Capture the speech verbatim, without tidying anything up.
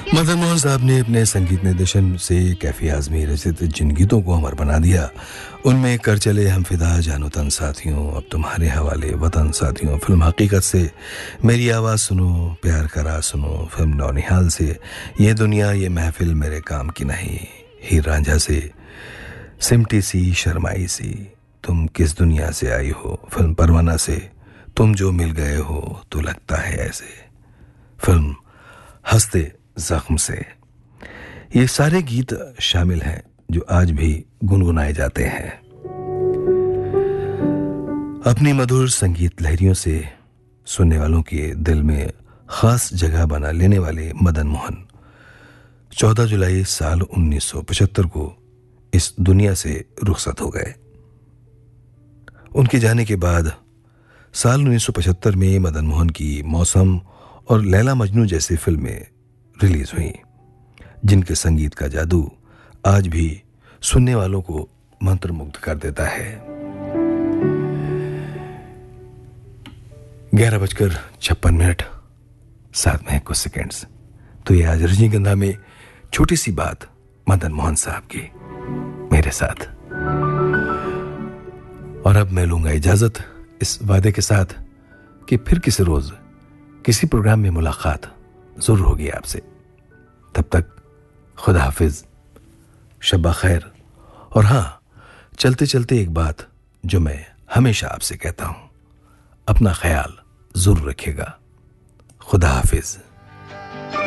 मदन मोहन साहब ने अपने संगीत निर्देशन से कैफी आजमी रचित जिन गीतों को अमर बना दिया, उनमें कर चले हम फिदा जानो तन साथियों, अब तुम्हारे हवाले वतन साथियों, फिल्म हकीकत से मेरी आवाज़ सुनो, प्यार करा सुनो, फिल्म नौनिहाल से ये दुनिया ये महफिल मेरे काम की नहीं, हीर रांझा से सिमटी सी शर्माई सी, तुम किस दुनिया से आई हो, फिल्म परवाना से तुम जो मिल गए हो तो लगता है ऐसे, फिल्म हंसते जख्म से। ये सारे गीत शामिल हैं जो आज भी गुनगुनाए जाते हैं। अपनी मधुर संगीत लहरियों से सुनने वालों के दिल में खास जगह बना लेने वाले मदन मोहन चौदह जुलाई साल उन्नीस सौ पचहत्तर को इस दुनिया से रुखसत हो गए। उनके जाने के बाद साल उन्नीस सौ पचहत्तर में मदन मोहन की मौसम और लैला मजनू जैसी फिल्में रिलीज हुई, जिनके संगीत का जादू आज भी सुनने वालों को मंत्रमुग्ध कर देता है। ग्यारह बजकर छप्पन मिनट साथ में कुछ सेकेंड्स। तो ये आज रजनीगंधा में छोटी सी बात मदन मोहन साहब की मेरे साथ। और अब मैं लूंगा इजाजत इस वादे के साथ कि फिर किसी रोज किसी प्रोग्राम में मुलाकात जरूर होगी आपसे। तब तक खुदा हाफिज, शब्बा खैर। और हां, चलते चलते एक बात जो मैं हमेशा आपसे कहता हूं, अपना ख्याल जरूर रखिएगा। खुदा हाफिज।